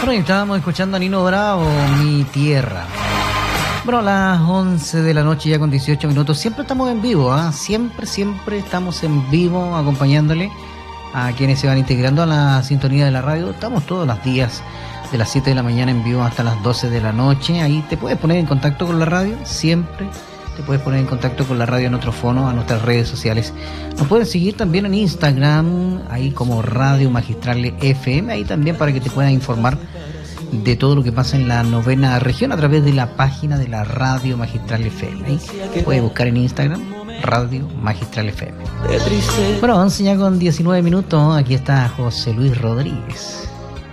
Bueno, y estábamos escuchando a Nino Bravo, Mi Tierra. Bueno, a las 11 de la noche ya con 18 minutos. Siempre estamos en vivo, ¿eh? Siempre estamos en vivo acompañándole a quienes se van integrando a la sintonía de la radio. Estamos todos los días de las 7 de la mañana en vivo hasta las 12 de la noche. Ahí te puedes poner en contacto con la radio, siempre te puedes poner en contacto con la radio en otro fono, a nuestras redes sociales. Nos pueden seguir también en Instagram, ahí como Radio Magistral FM, ahí también para que te puedan informar de todo lo que pasa en la 9ª región a través de la página de la Radio Magistral FM. Ahí puedes buscar en Instagram Radio Magistral FM. Bueno, 11 ya con 19 minutos, aquí está José Luis Rodríguez.